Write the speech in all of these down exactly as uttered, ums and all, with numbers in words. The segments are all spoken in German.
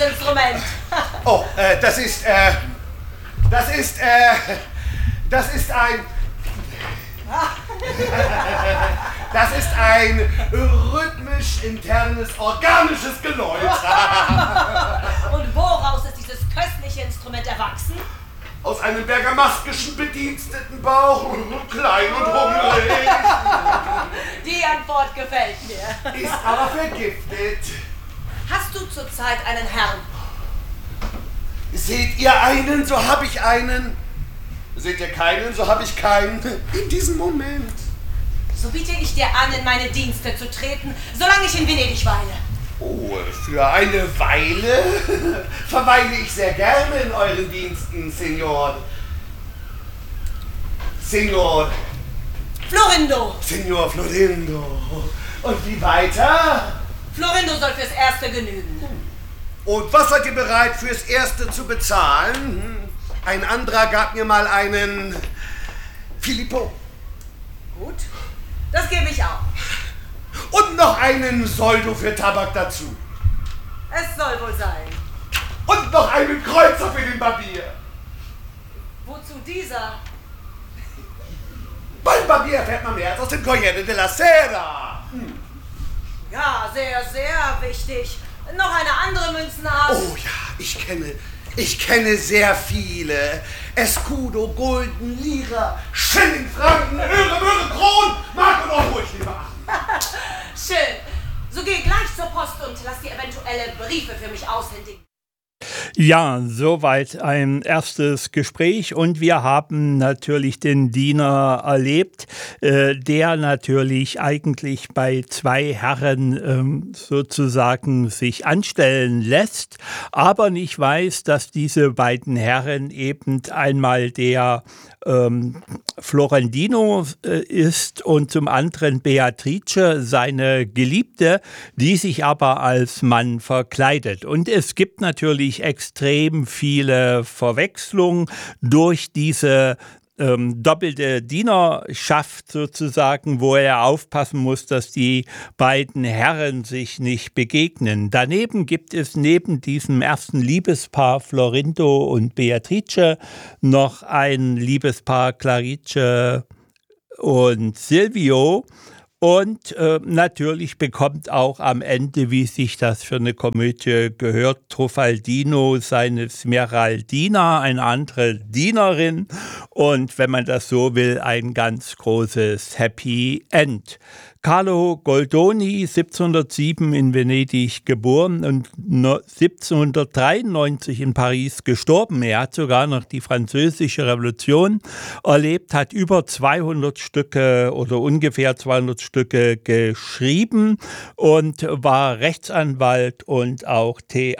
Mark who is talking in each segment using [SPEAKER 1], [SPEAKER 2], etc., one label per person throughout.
[SPEAKER 1] Instrument?
[SPEAKER 2] Oh, äh, das ist, äh, das ist, äh, das ist ein, das ist ein rhythmisch internes organisches Geläut.
[SPEAKER 1] Und woraus ist dieses köstliche Instrument erwachsen?
[SPEAKER 2] Aus einem bergamaskischen Bedienstetenbauch, klein und hungrig.
[SPEAKER 1] Die Antwort gefällt mir.
[SPEAKER 2] Ist aber vergiftet.
[SPEAKER 1] Hast du zurzeit einen Herrn?
[SPEAKER 2] Seht ihr einen, so hab ich einen. Seht ihr keinen, so hab ich keinen. In diesem Moment.
[SPEAKER 1] So biete ich dir an, in meine Dienste zu treten, solange ich in Venedig weile.
[SPEAKER 2] Oh, für eine Weile verweile ich sehr gerne in euren Diensten, Signor. Signor.
[SPEAKER 1] Florindo.
[SPEAKER 2] Signor Florindo. Und wie weiter?
[SPEAKER 1] Florindo soll fürs Erste genügen.
[SPEAKER 2] Und was seid ihr bereit fürs Erste zu bezahlen? Ein anderer gab mir mal einen Filippo.
[SPEAKER 1] Gut, das gebe ich auch.
[SPEAKER 2] Und noch einen Soldo für Tabak dazu.
[SPEAKER 1] Es soll wohl sein.
[SPEAKER 2] Und noch einen Kreuzer für den Barbier.
[SPEAKER 1] Wozu dieser?
[SPEAKER 2] Beim Barbier erfährt man mehr als aus dem Corriere della Sera. Hm.
[SPEAKER 1] Ja, sehr, sehr wichtig. Noch eine andere Münzenart?
[SPEAKER 2] Oh ja, ich kenne, ich kenne sehr viele. Escudo, Gulden, Lira, Schilling, Franken, Öre, Möhre, Kron, Mark und Euro, ich nehme acht.
[SPEAKER 1] Schön. So geh gleich zur Post und lass dir eventuelle Briefe für mich aushändigen.
[SPEAKER 3] Ja, soweit ein erstes Gespräch und wir haben natürlich den Diener erlebt, äh, der natürlich eigentlich bei zwei Herren ähm, sozusagen sich anstellen lässt, aber nicht weiß, dass diese beiden Herren eben einmal der ähm, Florentino äh, ist und zum anderen Beatrice, seine Geliebte, die sich aber als Mann verkleidet. Und es gibt natürlich extrem viele Verwechslungen durch diese ähm, doppelte Dienerschaft sozusagen, wo er aufpassen muss, dass die beiden Herren sich nicht begegnen. Daneben gibt es neben diesem ersten Liebespaar Florindo und Beatrice noch ein Liebespaar Clarice und Silvio. Und äh, natürlich bekommt auch am Ende, wie sich das für eine Komödie gehört, Truffaldino seine Smeraldina, eine andere Dienerin. Und wenn man das so will, ein ganz großes Happy End. Carlo Goldoni, siebzehnhundertsieben in Venedig geboren und siebzehnhundertdreiundneunzig in Paris gestorben. Er hat sogar noch die Französische Revolution erlebt, hat über zweihundert Stücke oder ungefähr zweihundert Stücke geschrieben und war Rechtsanwalt und auch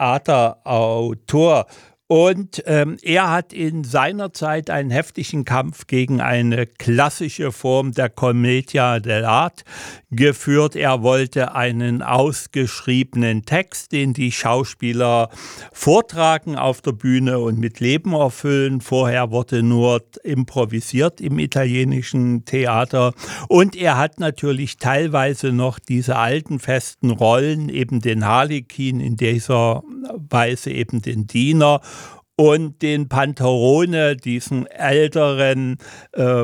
[SPEAKER 3] Theaterautor. Und ähm, er hat in seiner Zeit einen heftigen Kampf gegen eine klassische Form der Commedia dell'arte geführt. Er wollte einen ausgeschriebenen Text, den die Schauspieler vortragen auf der Bühne und mit Leben erfüllen. Vorher wurde nur improvisiert im italienischen Theater. Und er hat natürlich teilweise noch diese alten festen Rollen, eben den Harlekin, in dieser Weise eben den Diener, und den Pantalone, diesen älteren, äh,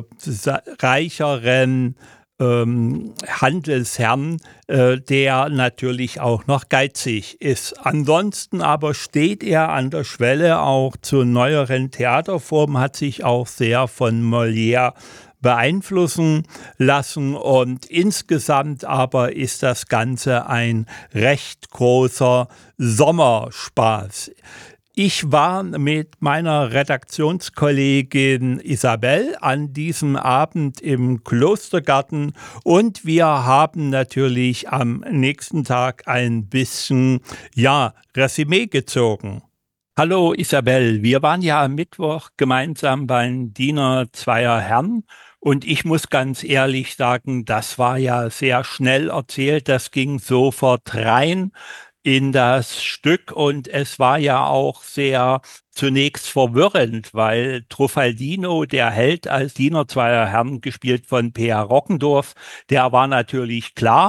[SPEAKER 3] reicheren ähm, Handelsherrn, äh, der natürlich auch noch geizig ist. Ansonsten aber steht er an der Schwelle auch zu neueren Theaterformen, hat sich auch sehr von Molière beeinflussen lassen und insgesamt aber ist das Ganze ein recht großer Sommerspaß. Ich war mit meiner Redaktionskollegin Isabel an diesem Abend im Klostergarten und wir haben natürlich am nächsten Tag ein bisschen, ja, Resümee gezogen. Hallo Isabel, wir waren ja am Mittwoch gemeinsam beim Diener zweier Herren und ich muss ganz ehrlich sagen, das war ja sehr schnell erzählt, das ging sofort rein in das Stück und es war ja auch sehr zunächst verwirrend, weil Truffaldino, der Held als Diener zweier Herren, gespielt von Peer Rockendorf, der war natürlich klar,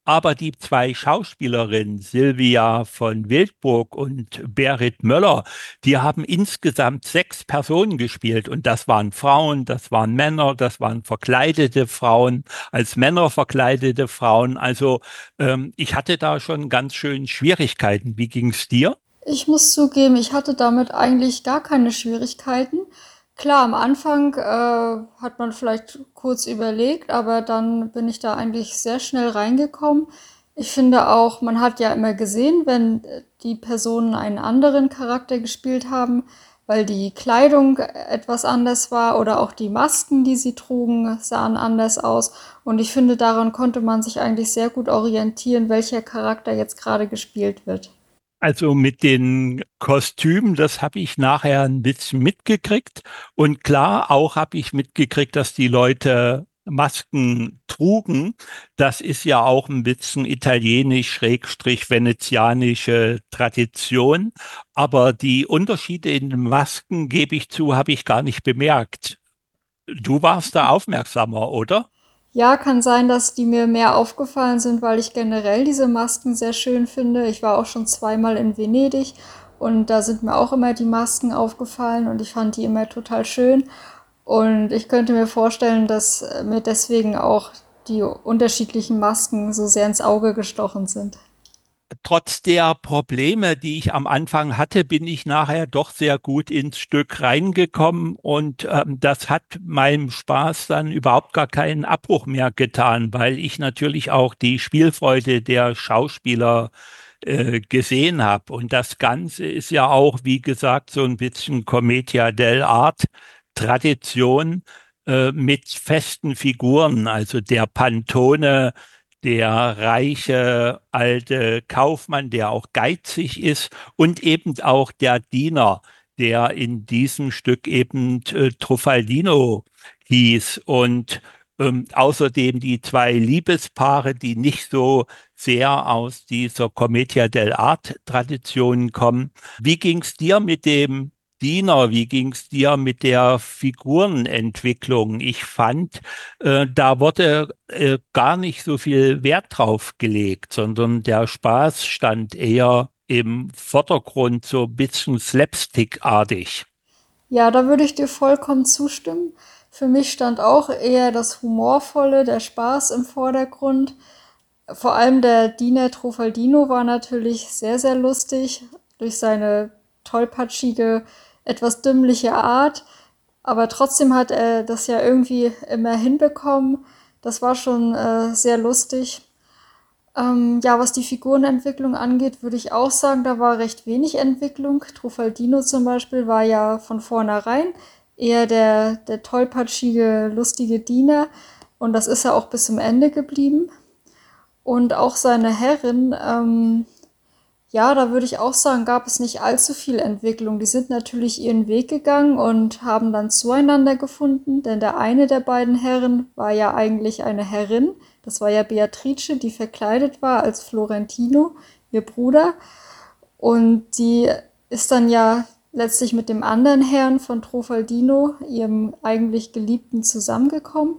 [SPEAKER 3] Aber die zwei Schauspielerinnen, Silvia von Wildburg und Berit Möller, die haben insgesamt sechs Personen gespielt. Und das waren Frauen, das waren Männer, das waren verkleidete Frauen, als Männer verkleidete Frauen. Also ähm, ich hatte da schon ganz schön Schwierigkeiten. Wie ging's dir?
[SPEAKER 4] Ich muss zugeben, ich hatte damit eigentlich gar keine Schwierigkeiten. Klar, am Anfang äh, hat man vielleicht kurz überlegt, aber dann bin ich da eigentlich sehr schnell reingekommen. Ich finde auch, man hat ja immer gesehen, wenn äh, die Personen einen anderen Charakter gespielt haben, weil die Kleidung etwas anders war oder auch die Masken, die sie trugen, sahen anders aus. Und ich finde, daran konnte man sich eigentlich sehr gut orientieren, welcher Charakter jetzt gerade gespielt wird.
[SPEAKER 3] Also mit den Kostümen, das habe ich nachher ein bisschen mitgekriegt. Und klar, auch habe ich mitgekriegt, dass die Leute Masken trugen. Das ist ja auch ein bisschen italienisch-venezianische Tradition. Aber die Unterschiede in den Masken, gebe ich zu, habe ich gar nicht bemerkt. Du warst da aufmerksamer, oder?
[SPEAKER 4] Ja, kann sein, dass die mir mehr aufgefallen sind, weil ich generell diese Masken sehr schön finde. Ich war auch schon zweimal in Venedig und da sind mir auch immer die Masken aufgefallen und ich fand die immer total schön. Und ich könnte mir vorstellen, dass mir deswegen auch die unterschiedlichen Masken so sehr ins Auge gestochen sind.
[SPEAKER 3] Trotz der Probleme, die ich am Anfang hatte, bin ich nachher doch sehr gut ins Stück reingekommen und ähm, das hat meinem Spaß dann überhaupt gar keinen Abbruch mehr getan, weil ich natürlich auch die Spielfreude der Schauspieler äh, gesehen habe. Und das Ganze ist ja auch, wie gesagt, so ein bisschen Commedia dell'arte, Tradition äh, mit festen Figuren, also der Pantone, der reiche alte Kaufmann, der auch geizig ist und eben auch der Diener, der in diesem Stück eben äh, Truffaldino hieß und ähm, außerdem die zwei Liebespaare, die nicht so sehr aus dieser Commedia dell'arte Tradition kommen. Wie ging's dir mit dem Diener? Wie ging's dir mit der Figurenentwicklung? Ich fand, äh, da wurde äh, gar nicht so viel Wert drauf gelegt, sondern der Spaß stand eher im Vordergrund, so ein bisschen slapstickartig.
[SPEAKER 4] Ja, da würde ich dir vollkommen zustimmen. Für mich stand auch eher das Humorvolle, der Spaß im Vordergrund. Vor allem der Diener Truffaldino war natürlich sehr, sehr lustig durch seine tollpatschige, etwas dümmliche Art. Aber trotzdem hat er das ja irgendwie immer hinbekommen. Das war schon äh, sehr lustig. Ähm, ja, was die Figurenentwicklung angeht, würde ich auch sagen, da war recht wenig Entwicklung. Truffaldino zum Beispiel war ja von vornherein eher der, der tollpatschige, lustige Diener. Und das ist er auch bis zum Ende geblieben. Und auch seine Herrin, ähm, ja, da würde ich auch sagen, gab es nicht allzu viel Entwicklung. Die sind natürlich ihren Weg gegangen und haben dann zueinander gefunden, denn der eine der beiden Herren war ja eigentlich eine Herrin. Das war ja Beatrice, die verkleidet war als Florentino, ihr Bruder. Und die ist dann ja letztlich mit dem anderen Herrn von Truffaldino, ihrem eigentlich Geliebten, zusammengekommen.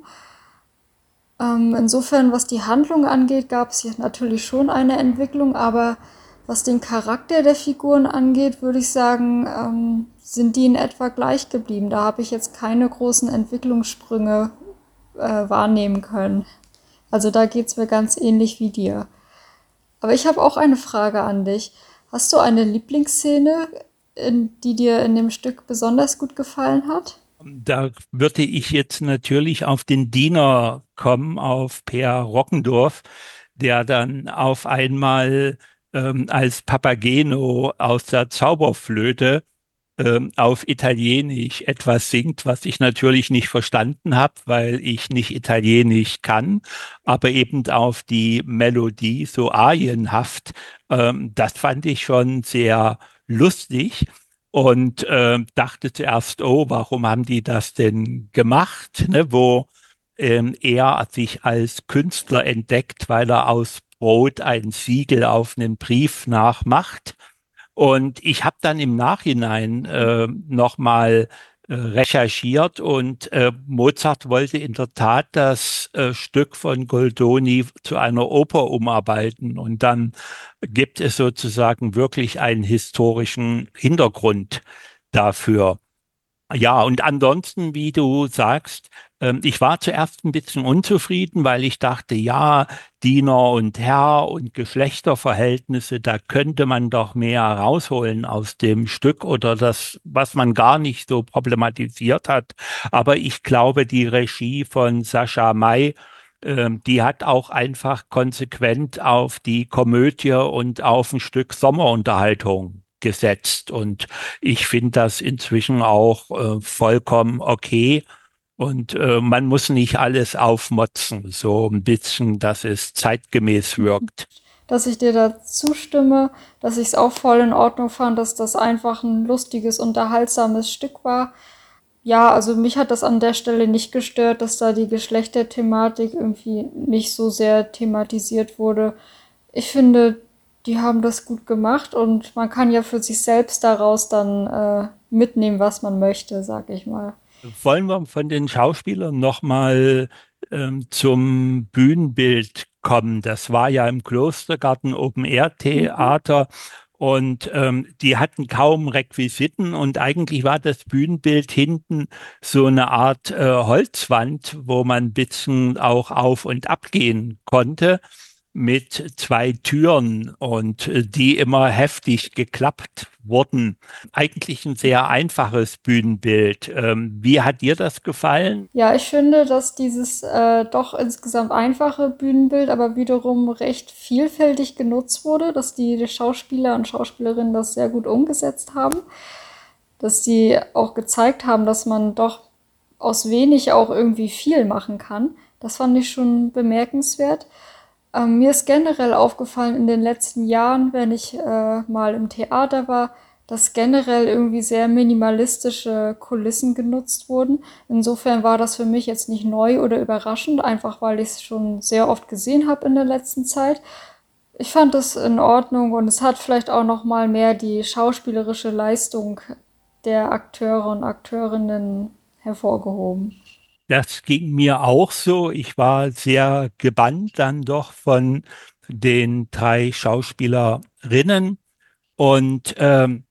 [SPEAKER 4] Ähm, insofern, was die Handlung angeht, gab es hier natürlich schon eine Entwicklung, aber was den Charakter der Figuren angeht, würde ich sagen, ähm, sind die in etwa gleich geblieben. Da habe ich jetzt keine großen Entwicklungssprünge äh, wahrnehmen können. Also da geht's mir ganz ähnlich wie dir. Aber ich habe auch eine Frage an dich. Hast du eine Lieblingsszene, in, die dir in dem Stück besonders gut gefallen hat?
[SPEAKER 3] Da würde ich jetzt natürlich auf den Diener kommen, auf Per Rockendorf, der dann auf einmal ähm, als Papageno aus der Zauberflöte ähm, auf Italienisch etwas singt, was ich natürlich nicht verstanden habe, weil ich nicht Italienisch kann, aber eben auf die Melodie so arienhaft. Ähm, das fand ich schon sehr lustig und äh, dachte zuerst, oh, warum haben die das denn gemacht, ne, wo ähm, er sich als Künstler entdeckt, weil er aus Brot ein Siegel auf einen Brief nachmacht. Und ich habe dann im Nachhinein äh, nochmal äh, recherchiert und äh, Mozart wollte in der Tat das äh, Stück von Goldoni zu einer Oper umarbeiten und dann gibt es sozusagen wirklich einen historischen Hintergrund dafür. Ja, und ansonsten, wie du sagst, ähm, ich war zuerst ein bisschen unzufrieden, weil ich dachte, ja, Diener und Herr und Geschlechterverhältnisse, da könnte man doch mehr rausholen aus dem Stück oder das, was man gar nicht so problematisiert hat. Aber ich glaube, die Regie von Sascha May, ähm, die hat auch einfach konsequent auf die Komödie und auf ein Stück Sommerunterhaltung gesetzt. Und ich finde das inzwischen auch äh, vollkommen okay. Und äh, man muss nicht alles aufmotzen, so ein bisschen, dass es zeitgemäß wirkt.
[SPEAKER 4] Dass ich dir da zustimme, dass ich es auch voll in Ordnung fand, dass das einfach ein lustiges, unterhaltsames Stück war. Ja, also mich hat das an der Stelle nicht gestört, dass da die Geschlechterthematik irgendwie nicht so sehr thematisiert wurde. Ich finde, die haben das gut gemacht und man kann ja für sich selbst daraus dann äh, mitnehmen, was man möchte, sag ich mal.
[SPEAKER 3] Wollen wir von den Schauspielern nochmal ähm, zum Bühnenbild kommen? Das war ja im Klostergarten Open-Air-Theater. Und ähm, die hatten kaum Requisiten und eigentlich war das Bühnenbild hinten so eine Art äh, Holzwand, wo man ein bisschen auch auf und ab gehen konnte mit zwei Türen und äh, die immer heftig geklappt wurden. Eigentlich ein sehr einfaches Bühnenbild. Ähm, wie hat dir das gefallen?
[SPEAKER 4] Ja, ich finde, dass dieses äh, doch insgesamt einfache Bühnenbild aber wiederum recht vielfältig genutzt wurde, dass die Schauspieler und Schauspielerinnen das sehr gut umgesetzt haben, dass sie auch gezeigt haben, dass man doch aus wenig auch irgendwie viel machen kann. Das fand ich schon bemerkenswert. Ähm, mir ist generell aufgefallen in den letzten Jahren, wenn ich äh, mal im Theater war, dass generell irgendwie sehr minimalistische Kulissen genutzt wurden. Insofern war das für mich jetzt nicht neu oder überraschend, einfach weil ich es schon sehr oft gesehen habe in der letzten Zeit. Ich fand das in Ordnung und es hat vielleicht auch noch mal mehr die schauspielerische Leistung der Akteure und Akteurinnen hervorgehoben.
[SPEAKER 3] Das ging mir auch so. Ich war sehr gebannt dann doch von den drei Schauspielerinnen und ähm,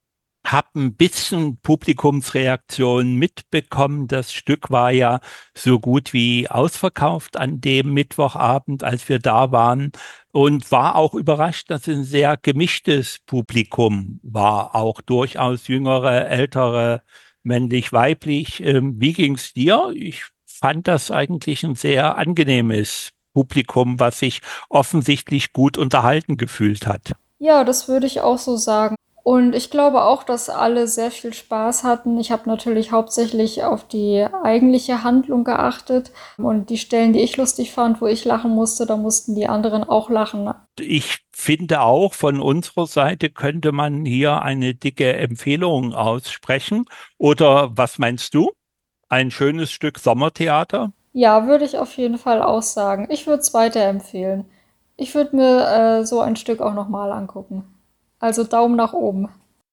[SPEAKER 3] habe ein bisschen Publikumsreaktion mitbekommen. Das Stück war ja so gut wie ausverkauft an dem Mittwochabend, als wir da waren und war auch überrascht, dass es ein sehr gemischtes Publikum war, auch durchaus jüngere, ältere, männlich-weiblich. Ähm, wie ging's dir? Ich fand das eigentlich ein sehr angenehmes Publikum, was sich offensichtlich gut unterhalten gefühlt hat.
[SPEAKER 4] Ja, das würde ich auch so sagen. Und ich glaube auch, dass alle sehr viel Spaß hatten. Ich habe natürlich hauptsächlich auf die eigentliche Handlung geachtet. Und die Stellen, die ich lustig fand, wo ich lachen musste, da mussten die anderen auch lachen.
[SPEAKER 3] Ich finde auch, von unserer Seite könnte man hier eine dicke Empfehlung aussprechen. Oder was meinst du? Ein schönes Stück Sommertheater?
[SPEAKER 4] Ja, würde ich auf jeden Fall auch sagen. Ich würde es weiterempfehlen. Ich würde mir äh, so ein Stück auch nochmal angucken. Also Daumen nach oben.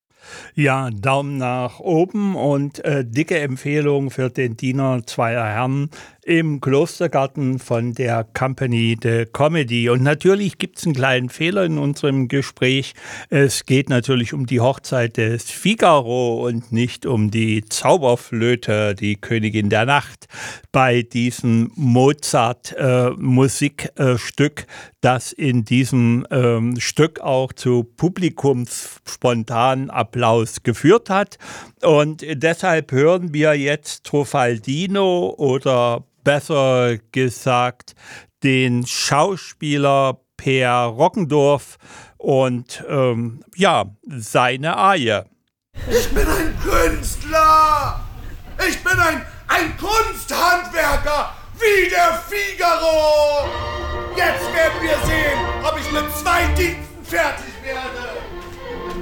[SPEAKER 3] Ja, Daumen nach oben und äh, dicke Empfehlung für den Diener zweier Herren im Klostergarten von der Compagnie de Comedy. Und natürlich gibt es einen kleinen Fehler in unserem Gespräch. Es geht natürlich um die Hochzeit des Figaro und nicht um die Zauberflöte, die Königin der Nacht, bei diesem Mozart-Musikstück, äh, das in diesem ähm, Stück auch zu publikumsspontanen Applaus geführt hat. Und deshalb hören wir jetzt Truffaldino oder besser gesagt den Schauspieler Per Roggendorf und ähm, ja, seine Arie.
[SPEAKER 2] Ich bin ein Künstler! Ich bin ein, ein Kunsthandwerker, wie der Figaro! Jetzt werden wir sehen, ob ich mit zwei Diensten fertig